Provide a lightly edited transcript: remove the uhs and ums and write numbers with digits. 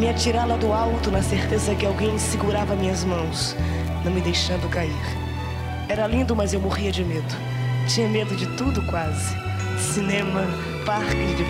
Me atirar lá do alto na certeza que alguém segurava minhas mãos, não me deixando cair. Era lindo, mas eu morria de medo. Tinha medo de tudo quase. Cinema, parque de diversão.